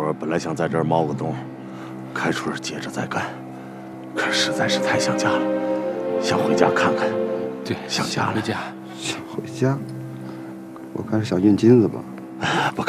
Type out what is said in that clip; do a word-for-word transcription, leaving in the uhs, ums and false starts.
伙本来想在这儿猫个冬，开春接着再干，可实在是太想家了，想回家看看。 对， 想家了。 回家， 想回家。我看是想运金子吧。 哎，不